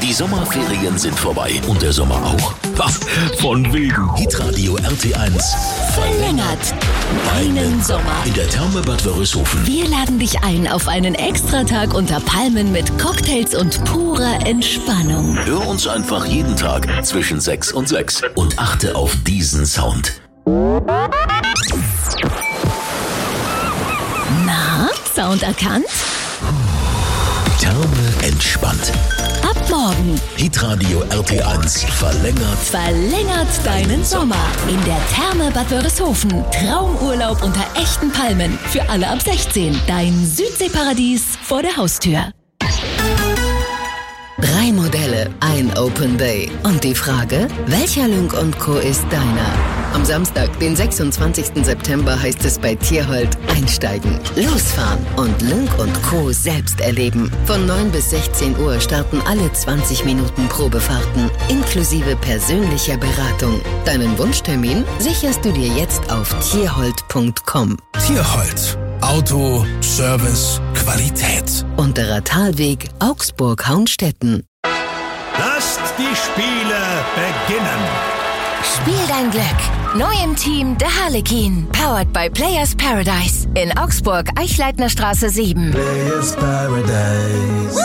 Die Sommerferien sind vorbei und der Sommer auch. Was? Von wegen. Hitradio RT1 verlängert deinen Sommer in der Therme Bad Wörishofen. Wir laden dich ein auf einen Extratag unter Palmen mit Cocktails und purer Entspannung. Hör uns einfach jeden Tag zwischen 6 und 6 und achte auf diesen Sound. Na, Sound erkannt? Therme entspannt. Ab morgen. Hitradio RT1 verlängert deinen Sommer in der Therme Bad Wörishofen. Traumurlaub unter echten Palmen. Für alle ab 16. Dein Südseeparadies vor der Haustür. 3 Modelle, ein Open Day. Und die Frage, welcher Lynk & Co. ist deiner? Am Samstag, den 26. September, heißt es bei Tierhold einsteigen, losfahren und Lynk & Co. selbst erleben. Von 9 bis 16 Uhr starten alle 20 Minuten Probefahrten, inklusive persönlicher Beratung. Deinen Wunschtermin sicherst du dir jetzt auf tierhold.com. Tierhold. Auto, Service, Qualität. Unterer Talweg, Augsburg-Haunstetten. Lasst die Spiele beginnen. Spiel dein Glück. Neu im Team der Harlekin. Powered by Players Paradise. In Augsburg, Eichleitner Straße 7. Players Paradise.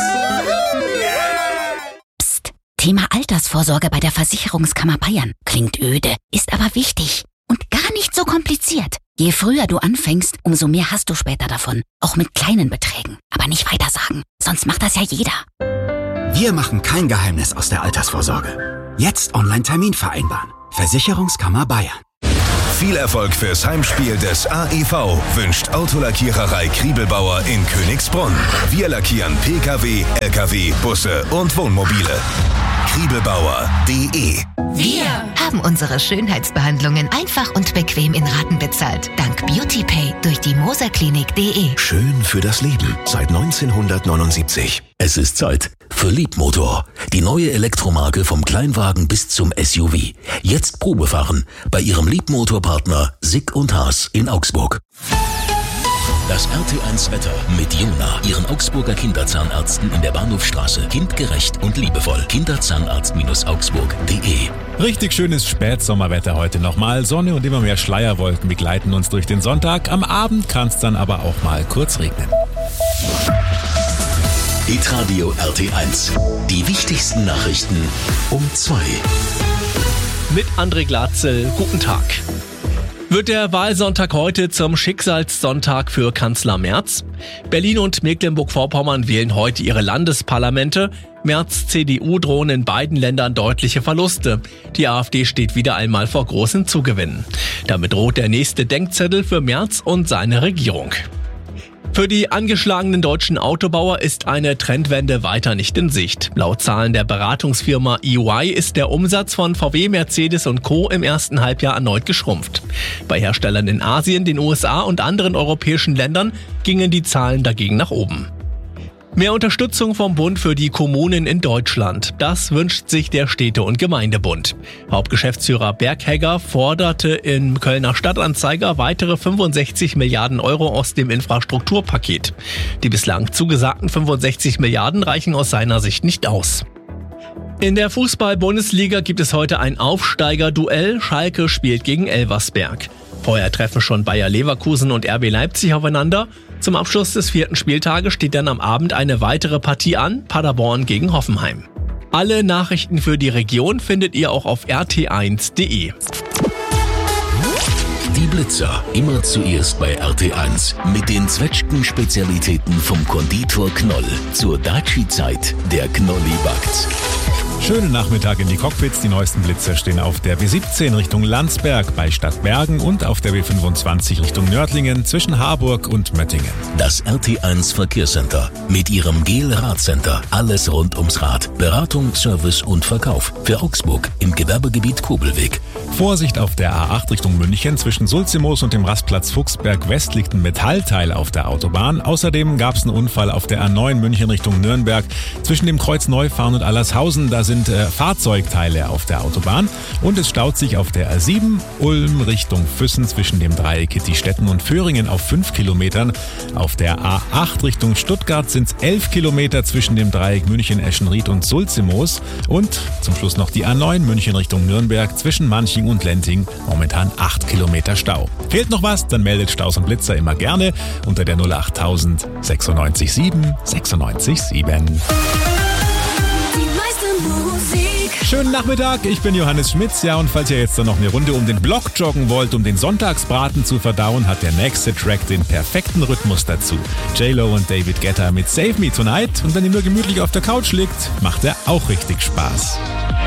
Psst. Thema Altersvorsorge bei der Versicherungskammer Bayern. Klingt öde, ist aber wichtig. Und gar nicht so kompliziert. Je früher du anfängst, umso mehr hast du später davon. Auch mit kleinen Beträgen. Aber nicht weitersagen, sonst macht das ja jeder. Wir machen kein Geheimnis aus der Altersvorsorge. Jetzt Online-Termin vereinbaren. Versicherungskammer Bayern. Viel Erfolg fürs Heimspiel des AEV wünscht Autolackiererei Kriebelbauer in Königsbrunn. Wir lackieren Pkw, Lkw, Busse und Wohnmobile. Kriebelbauer.de. Wir haben unsere Schönheitsbehandlungen einfach und bequem in Raten bezahlt. Dank BeautyPay durch die moserklinik.de. Schön für das Leben seit 1979. Es ist Zeit für Liebmotor. Die neue Elektromarke vom Kleinwagen bis zum SUV. Jetzt Probefahren bei Ihrem Liebmotorpartner Sick & Haas in Augsburg. Das RT1 Wetter mit Jona, Ihren Augsburger Kinderzahnärzten in der Bahnhofstraße. Kindgerecht und liebevoll. Kinderzahnarzt-augsburg.de. Richtig schönes Spätsommerwetter heute nochmal. Sonne und immer mehr Schleierwolken begleiten uns durch den Sonntag. Am Abend kann es dann aber auch mal kurz regnen. Hitradio RT1. Die wichtigsten Nachrichten um 2. Mit André Glatzel. Guten Tag. Wird der Wahlsonntag heute zum Schicksalssonntag für Kanzler Merz? Berlin und Mecklenburg-Vorpommern wählen heute ihre Landesparlamente. Merz' CDU drohen in beiden Ländern deutliche Verluste. Die AfD steht wieder einmal vor großen Zugewinnen. Damit droht der nächste Denkzettel für Merz und seine Regierung. Für die angeschlagenen deutschen Autobauer ist eine Trendwende weiter nicht in Sicht. Laut Zahlen der Beratungsfirma EY ist der Umsatz von VW, Mercedes und Co. im ersten Halbjahr erneut geschrumpft. Bei Herstellern in Asien, den USA und anderen europäischen Ländern gingen die Zahlen dagegen nach oben. Mehr Unterstützung vom Bund für die Kommunen in Deutschland. Das wünscht sich der Städte- und Gemeindebund. Hauptgeschäftsführer Berghegger forderte im Kölner Stadtanzeiger weitere 65 Milliarden Euro aus dem Infrastrukturpaket. Die bislang zugesagten 65 Milliarden reichen aus seiner Sicht nicht aus. In der Fußball-Bundesliga gibt es heute ein Aufsteiger-Duell. Schalke spielt gegen Elversberg. Vorher treffen schon Bayer Leverkusen und RB Leipzig aufeinander. Zum Abschluss des 4. Spieltages steht dann am Abend eine weitere Partie an, Paderborn gegen Hoffenheim. Alle Nachrichten für die Region findet ihr auch auf rt1.de. Die Blitzer, immer zuerst bei RT1. Mit den Zwetschgen-Spezialitäten vom Konditor Knoll. Zur Daci-Zeit, der Knolli backt. Schönen Nachmittag in die Cockpits. Die neuesten Blitzer stehen auf der B17 Richtung Landsberg bei Stadtbergen und auf der B25 Richtung Nördlingen zwischen Harburg und Möttingen. Das RT1 Verkehrscenter mit ihrem GEL-Radcenter. Alles rund ums Rad. Beratung, Service und Verkauf. Für Augsburg im Gewerbegebiet Kobelweg. Vorsicht auf der A8 Richtung München. Zwischen Sulzimoos und dem Rastplatz Fuchsberg West liegt ein Metallteil auf der Autobahn. Außerdem gab es einen Unfall auf der A9 München Richtung Nürnberg. Zwischen dem Kreuz Neufahren und Allershausen. Da sind Fahrzeugteile auf der Autobahn und es staut sich auf der A7 Ulm Richtung Füssen zwischen dem Dreieck Hittistetten und Föhringen auf 5 Kilometern. Auf der A8 Richtung Stuttgart sind es 11 Kilometer zwischen dem Dreieck München, Eschenried und Sulzimoos. Und zum Schluss noch die A9 München Richtung Nürnberg zwischen Manching und Lenting. Momentan 8 Kilometer Stau. Fehlt noch was? Dann meldet Staus und Blitzer immer gerne unter der 08000 96 7 96 7. Schönen Nachmittag, ich bin Johannes Schmitz. Ja, und falls ihr jetzt dann noch eine Runde um den Block joggen wollt, um den Sonntagsbraten zu verdauen, hat der nächste Track den perfekten Rhythmus dazu. J-Lo und David Guetta mit Save Me Tonight. Und wenn ihr nur gemütlich auf der Couch liegt, macht er auch richtig Spaß.